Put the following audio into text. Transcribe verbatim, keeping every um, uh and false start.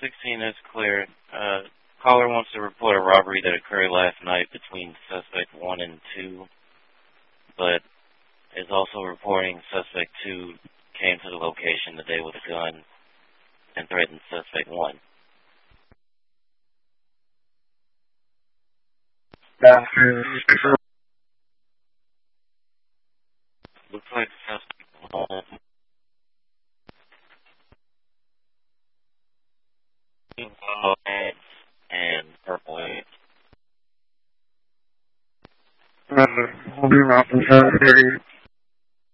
sixteen is clear. Uh, caller wants to report a robbery that occurred last night between suspect one and two, but is also reporting suspect two came to the location today with a gun and threatened suspect one. Looks like suspect one. Yellow pants and purple pants. Uh, I'll be right in